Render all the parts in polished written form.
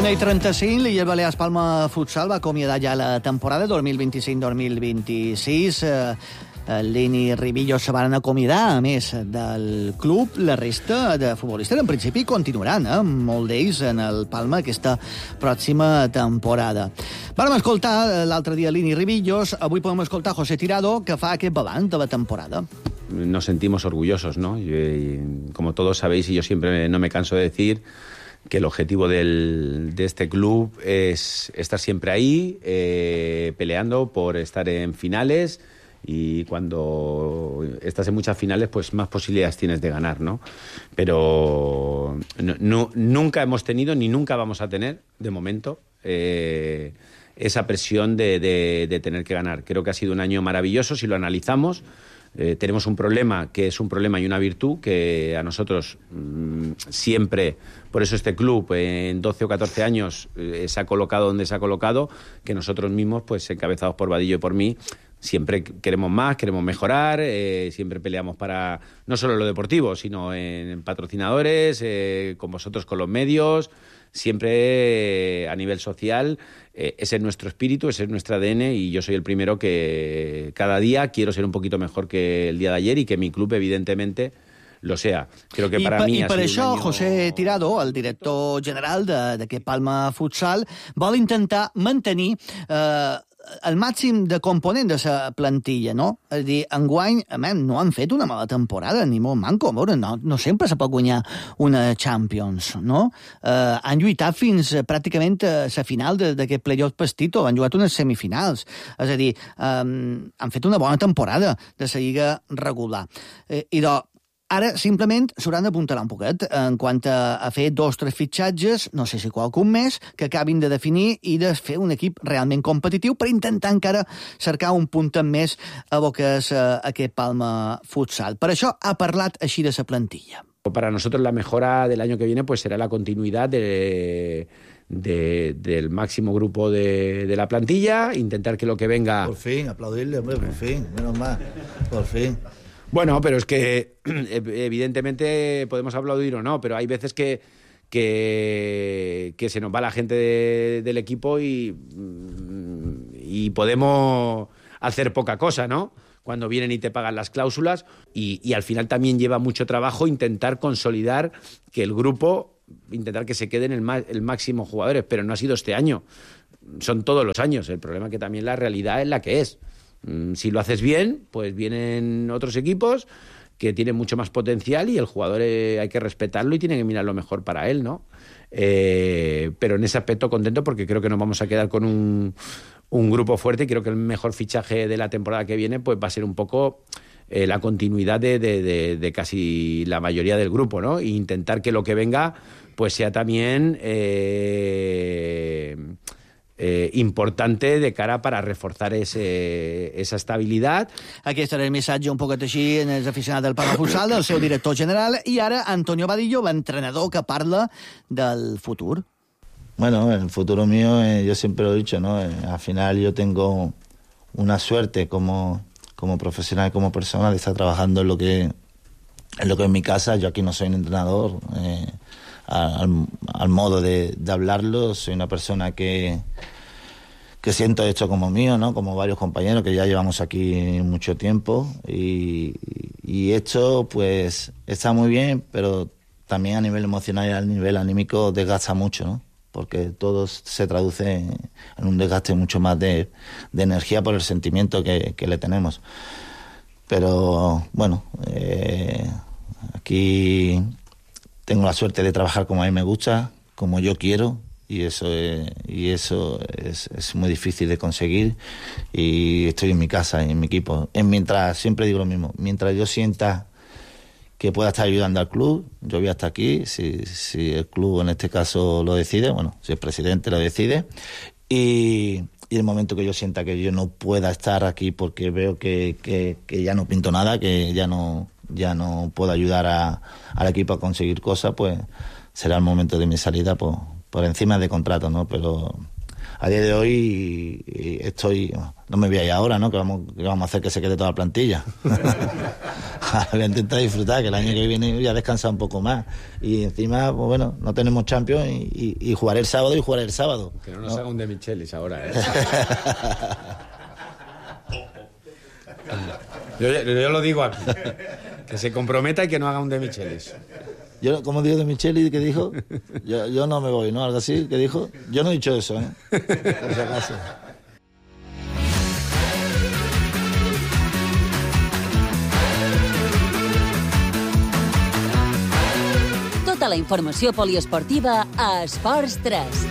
1:35, l'Illes Balears Palma Futsal va acomiadar ja la temporada 2025-2026. Lini Ribillo se van acomiadar, a més del club. La resta de futbolistes, en principi, continuaran, molt d'ells en el Palma aquesta pròxima temporada. Vam escoltar l'altre dia Lini Ribillos, avui podem escoltar José Tirado, que fa aquest balanç de la temporada. Nos sentimos orgullosos, ¿no? Y como todos sabéis, y yo siempre no me canso de decir, que el objetivo de este club es estar siempre ahí, peleando por estar en finales, y cuando estás en muchas finales, pues más posibilidades tienes de ganar, ¿no? Pero nunca hemos tenido, ni nunca vamos a tener, de momento, esa presión de tener que ganar. Creo que ha sido un año maravilloso, si lo analizamos. Tenemos un problema que es un problema y una virtud que a nosotros siempre, por eso este club en 12 o 14 años se ha colocado donde se ha colocado, que nosotros mismos, pues encabezados por Vadillo y por mí, siempre queremos más, queremos mejorar, siempre peleamos para no solo lo deportivo, sino en patrocinadores, con vosotros, con los medios, siempre a nivel social. Ese es nuestro espíritu, ese es nuestro ADN, y yo soy el primero que cada día quiero ser un poquito mejor que el día de ayer y que mi club, evidentemente, lo sea. Creo que para mí I per això, José Tirado, el director general d'aquest Palma Futsal, vol intentar mantenir el màxim de component de la plantilla, no? És a dir, enguany, no han fet una mala temporada, ni molt manco. Veure, no sempre se pot guanyar una Champions, no? Han lluitat fins pràcticament a la final d'aquest playoff pastito, han jugat unes semifinals. És a dir, han fet una bona temporada de la lliga regular. Ara, simplement, s'hauran d'apuntar un poquet en quant a fer 2 o 3 fitxatges, no sé si qualcun més, que acabin de definir i de fer un equip realment competitiu per intentar encara cercar un punt més a lo que és aquest Palma Futsal. Per això ha parlat així de la plantilla. Para nosotros la mejora del año que viene pues será la continuidad del máximo grupo de la plantilla, intentar que lo que venga... Por fin, aplaudirle, hombre, por fin, menos mal, por fin. Bueno, pero es que evidentemente podemos aplaudir o no, pero hay veces que se nos va la gente del equipo y podemos hacer poca cosa, ¿no? Cuando vienen y te pagan las cláusulas, y al final también lleva mucho trabajo intentar consolidar que el grupo, intentar que se queden el máximo jugadores, pero no ha sido este año, son todos los años. El problema es que también la realidad es la que es. Si lo haces bien, pues vienen otros equipos que tienen mucho más potencial y el jugador hay que respetarlo y tiene que mirar lo mejor para él, ¿no? Pero en ese aspecto contento porque creo que nos vamos a quedar con un grupo fuerte, y creo que el mejor fichaje de la temporada que viene pues va a ser un poco la continuidad de casi la mayoría del grupo, ¿no? E intentar que lo que venga pues sea también... importante de cara para reforzar esa estabilitat. Aquest era el missatge un poquet així en els aficionats del Palma Futsal, del seu director general, i ara Antonio Vadillo, l'entrenador que parla del futur. Bueno, el futuro mío, yo siempre lo he dicho, ¿no? Al final yo tengo una suerte como profesional, como persona, de estar trabajando en lo que es mi casa. Yo aquí no soy un entrenador, al modo de hablarlo, soy una persona que siento esto como mío, ¿no? Como varios compañeros que ya llevamos aquí mucho tiempo, y esto pues está muy bien, pero también a nivel emocional y a nivel anímico desgasta mucho, ¿no? Porque todo se traduce en un desgaste mucho más de energía por el sentimiento que le tenemos. Pero bueno, aquí tengo la suerte de trabajar como a mí me gusta, como yo quiero, y eso es muy difícil de conseguir, y estoy en mi casa, en mi equipo. Mientras, siempre digo lo mismo, mientras yo sienta que pueda estar ayudando al club, yo voy hasta aquí, si el club en este caso lo decide, bueno, si el presidente lo decide, y el momento que yo sienta que yo no pueda estar aquí porque veo que ya no pinto nada, que ya no puedo ayudar al equipo a conseguir cosas, pues será el momento de mi salida por encima de contrato, ¿no? Pero a día de hoy no me voy a ir ahora, ¿no? Que vamos a hacer que se quede toda la plantilla. voy a intentar disfrutar, que el año que viene voy a descansar un poco más. Y encima, pues bueno, no tenemos Champions y jugaré el sábado y jugaré el sábado. Que no nos haga un de Michelis ahora, ¿eh? yo lo digo aquí. Que se comprometa y que no haga un de Michelis. Yo, como digo de Micheli, que dijo, yo no me voy, ¿no? Algo así, que dijo. Yo no he dicho eso, ¿eh? Por si acaso. Tota la informació poliesportiva a Esports 3.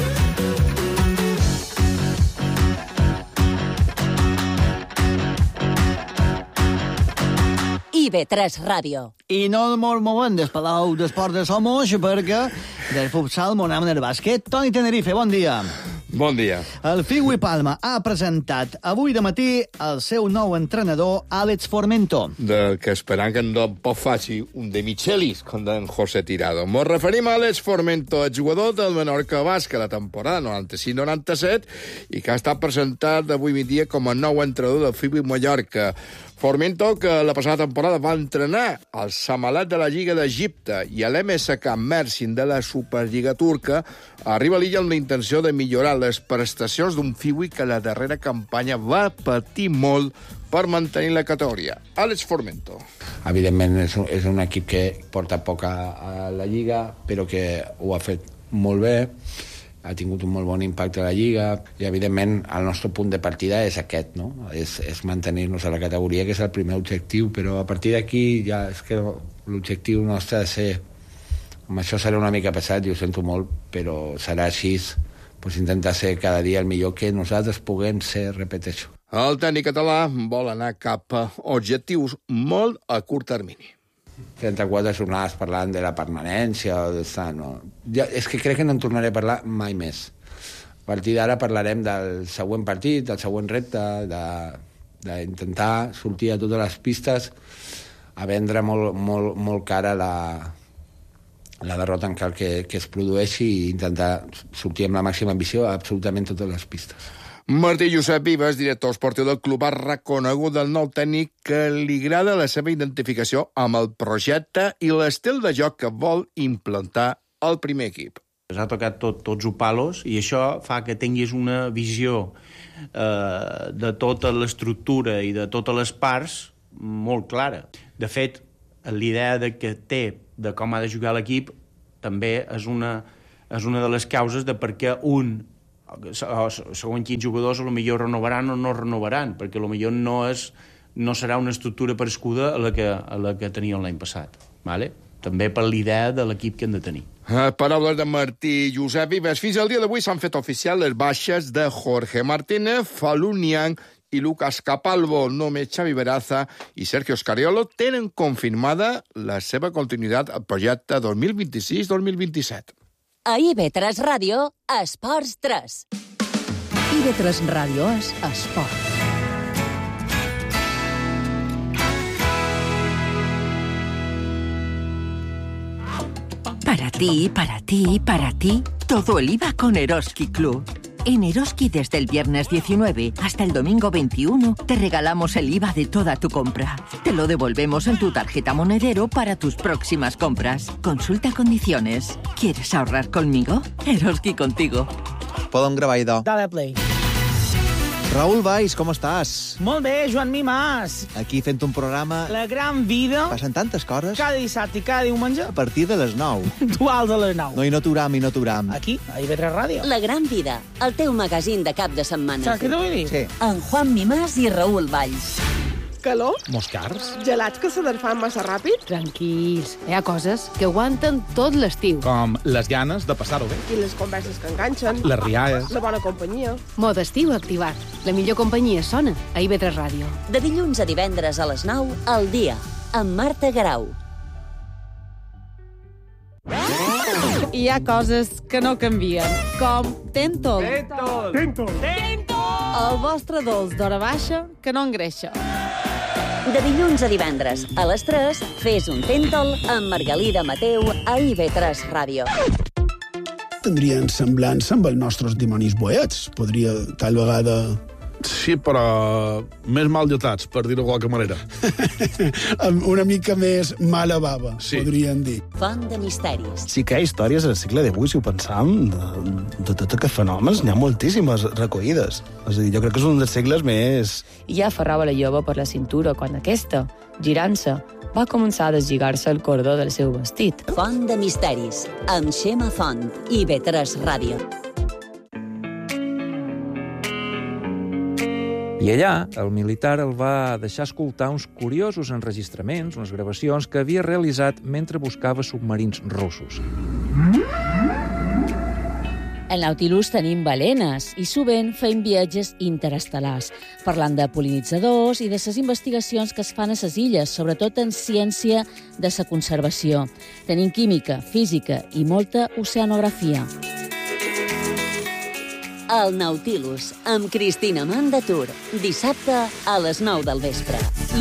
IB3 Ràdio. I no molt movent del Palau d'Esports de Somos, perquè del futsal m'ho anem al bàsquet. Toni Tenerife, bon dia. Bon dia. El Figui Palma ha presentat avui de matí el seu nou entrenador, Àlex Formento. Del que esperant que no pot faci un de Michelis com d'en José Tirado. Mos referim a Àlex Formento, el jugador del Menorca Bàsquet la temporada 96-97 i que ha estat presentat avui dia com a nou entrenador del Figui Mallorca. Formento, que la passada temporada va entrenar al Samalat de la Lliga d'Egipte i a l'MSK Mersin de la Superliga turca, arriba a l'illa amb la intenció de millorar les prestacions d'un Figui que la darrera campanya va patir molt per mantenir la categoria. Àlex Formento. Evidentment és un equip que porta poc a la Lliga, però que ho ha fet molt bé, ha tingut un molt bon impacte a la Lliga i, evidentment, el nostre punt de partida és aquest, no? És mantenir-nos a la categoria, que és el primer objectiu, però a partir d'aquí ja és que l'objectiu nostre ha de ser... Amb això serà una mica pesat, i ho sento molt, però serà així, doncs intentar ser cada dia el millor que nosaltres puguem ser, repeteixo. El tècnic català vol anar cap a objectius molt a curt termini. 34 jornades parlant de la permanència o d'estar, no. És que crec que no en tornaré a parlar mai més. A partir d'ara parlarem del següent partit, del següent repte, d'intentar sortir a totes les pistes a vendre molt cara la derrota encara que es produeixi i intentar sortir amb la màxima ambició a absolutament totes les pistes. Martí Josep Vives, director esportiu del club, ha reconegut del nou tècnic que li agrada la seva identificació amb el projecte i l'estil de joc que vol implantar el primer equip. Ha tocat tots els palos i això fa que tinguis una visió de tota l'estructura i de totes les parts molt clara. De fet, l'idea que té de com ha de jugar l'equip també és una de les causes de per què segons quins jugadors potser renovaran o no renovaran, perquè potser no serà una estructura parescuda a la que teníem l'any passat. Vale? També per l'idea de l'equip que hem de tenir. Paraules de Martí Josep Vives. Fins al dia d'avui s'han fet oficials les baixes de Jorge Martínez, Falun Niang i Lucas Capalvo. Només Xavi Veraza i Sergio Scariolo tenen confirmada la seva continuïtat al projecte 2026-2027. A IB3 Ràdio, Esports 3. IB3 Ràdio és esport. Para ti, todo el IVA con Eroski Club. En Eroski, desde el viernes 19 hasta el domingo 21, te regalamos el IVA de toda tu compra. Te lo devolvemos en tu tarjeta monedero para tus próximas compras. Consulta condiciones. ¿Quieres ahorrar conmigo? Eroski contigo. Podem gravar, idò. Dale play. Raül Valls, com estàs? Molt bé, Joan Mimàs. Aquí fent un programa... La gran vida. Passen tantes coses. Cada dissabte i cada diumenge. A partir de les 9. Puntuals a les 9. No, i no t'uram. Aquí, a IB3 Ràdio. La gran vida, el teu magazín de cap de setmana. Saps què t'ho vull dir? Sí. En Juan Mimàs i Raül Valls. Calor? Moscars? Gelats que se desfan massa ràpid? Tranquils, hi ha coses que aguanten tot l'estiu. Com les ganes de passar-ho bé. I les converses que enganxen. Les rialles. La bona companyia. Mode estiu activat. La millor companyia sona a IB3 Ràdio. De dilluns a divendres a les 9, al dia, amb Marta Garau. Hi ha coses que no canvien, com Tentol. Tentol. El vostre dolç d'hora baixa que no engreixa. De dilluns a divendres, a les 3, fes un Tentol amb Margalida Mateu a IB3 Ràdio. Tindrien semblança amb els nostres dimonis boets. Podria, tal vegada, Sí, però més mal lletats, per dir-ho de qualque manera. Una mica més mala bava, sí. Podríem dir. Font de misteris. Sí que hi ha històries al segle XVIII, si ho pensam, de tots aquests fenòmens, n'hi ha moltíssimes recollides. És a dir, jo crec que és un dels segles més... I ja aferrava la jove per la cintura quan aquesta, girant-se, va començar a deslligar-se el cordó del seu vestit. Font de misteris, amb Xema Font i B3 Ràdio. I allà, el militar el va deixar escoltar uns curiosos enregistraments, unes gravacions que havia realitzat mentre buscava submarins russos. Al Nautilus tenim balenes i sovint feim viatges interestel·lars, parlant de pol·linitzadors i de les investigacions que es fan a les illes, sobretot en ciència de la conservació. Tenim química, física i molta oceanografia. El Nautilus, amb Cristina Mandatur, dissabte a les 9 del vespre.